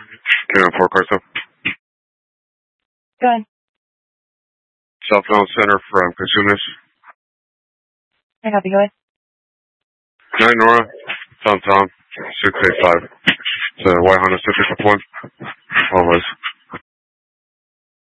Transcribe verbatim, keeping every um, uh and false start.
Can I four cars up? Go ahead. Southbound Center from Casumas. I copy. Go ahead. Hi, Nora. Tom Tom. six eight five. It's a white Honda Civic with one. Always.